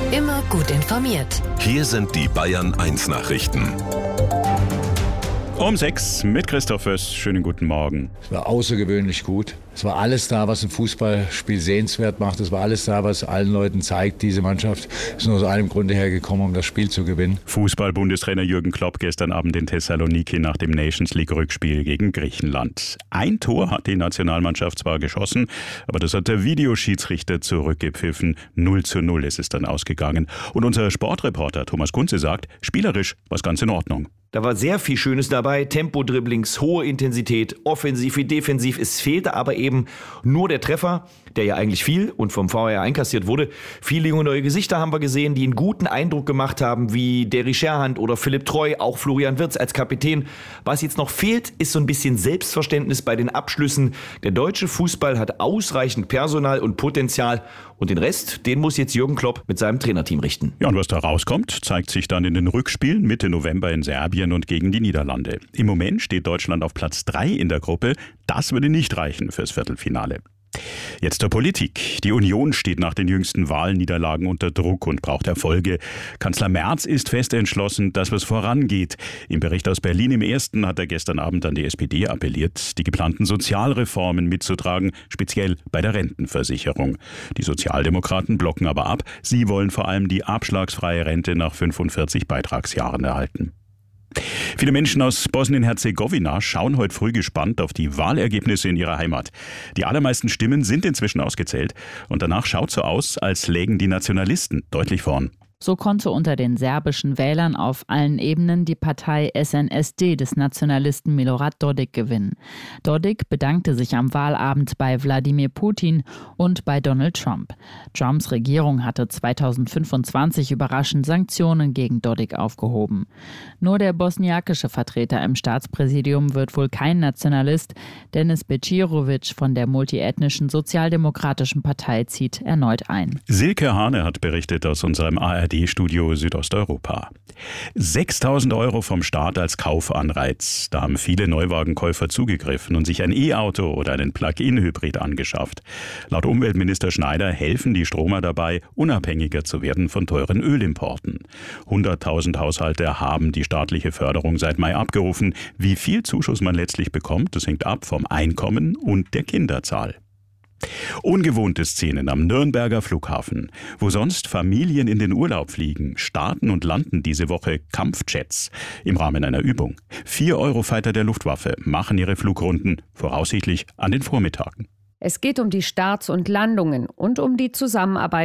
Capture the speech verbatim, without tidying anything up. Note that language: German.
Immer gut informiert. Hier sind die Bayern eins Nachrichten. Um sechs mit Christoph Föss. Schönen guten Morgen. Es war außergewöhnlich gut. Es war alles da, was ein Fußballspiel sehenswert macht. Es war alles da, was allen Leuten zeigt, diese Mannschaft ist nur aus einem Grunde hergekommen, um das Spiel zu gewinnen. Fußball-Bundestrainer Jürgen Klopp gestern Abend in Thessaloniki nach dem Nations-League-Rückspiel gegen Griechenland. Ein Tor hat die Nationalmannschaft zwar geschossen, aber das hat der Videoschiedsrichter zurückgepfiffen. null zu null ist es dann ausgegangen. Und unser Sportreporter Thomas Kunze sagt, spielerisch war es ganz in Ordnung. Da war sehr viel Schönes dabei, Tempo-Dribblings, hohe Intensität, offensiv wie defensiv. Es fehlte aber eben nur der Treffer, der ja eigentlich fiel und vom V A R einkassiert wurde. Viele junge neue Gesichter haben wir gesehen, die einen guten Eindruck gemacht haben, wie Derry Scherhand oder Philipp Treu, auch Florian Wirtz als Kapitän. Was jetzt noch fehlt, ist so ein bisschen Selbstverständnis bei den Abschlüssen. Der deutsche Fußball hat ausreichend Personal und Potenzial und den Rest, den muss jetzt Jürgen Klopp mit seinem Trainerteam richten. Ja, und was da rauskommt, zeigt sich dann in den Rückspielen Mitte November in Serbien und gegen die Niederlande. Im Moment steht Deutschland auf Platz drei in der Gruppe. Das würde nicht reichen fürs Viertelfinale. Jetzt zur Politik. Die Union steht nach den jüngsten Wahlniederlagen unter Druck und braucht Erfolge. Kanzler Merz ist fest entschlossen, dass was vorangeht. Im Bericht aus Berlin im Ersten hat er gestern Abend an die S P D appelliert, die geplanten Sozialreformen mitzutragen, speziell bei der Rentenversicherung. Die Sozialdemokraten blocken aber ab. Sie wollen vor allem die abschlagsfreie Rente nach fünfundvierzig Beitragsjahren erhalten. Viele Menschen aus Bosnien-Herzegowina schauen heute früh gespannt auf die Wahlergebnisse in ihrer Heimat. Die allermeisten Stimmen sind inzwischen ausgezählt und danach schaut so aus, als lägen die Nationalisten deutlich vorn. So konnte unter den serbischen Wählern auf allen Ebenen die Partei S N S D des Nationalisten Milorad Dodik gewinnen. Dodik bedankte sich am Wahlabend bei Wladimir Putin und bei Donald Trump. Trumps Regierung hatte zweitausendfünfundzwanzig überraschend Sanktionen gegen Dodik aufgehoben. Nur der bosniakische Vertreter im Staatspräsidium wird wohl kein Nationalist. Denis Becirovic von der multiethnischen Sozialdemokratischen Partei zieht erneut ein. Silke Hane hat berichtet aus unserem A R D-Studio Südosteuropa. sechstausend Euro vom Staat als Kaufanreiz. Da haben viele Neuwagenkäufer zugegriffen und sich ein E-Auto oder einen Plug-in-Hybrid angeschafft. Laut Umweltminister Schneider helfen die Stromer dabei, unabhängiger zu werden von teuren Ölimporten. hunderttausend Haushalte haben die staatliche Förderung seit Mai abgerufen. Wie viel Zuschuss man letztlich bekommt, das hängt ab vom Einkommen und der Kinderzahl. Ungewohnte Szenen am Nürnberger Flughafen. Wo sonst Familien in den Urlaub fliegen, starten und landen diese Woche Kampfjets im Rahmen einer Übung. Vier Eurofighter der Luftwaffe machen ihre Flugrunden, voraussichtlich an den Vormittagen. Es geht um die Starts und Landungen und um die Zusammenarbeit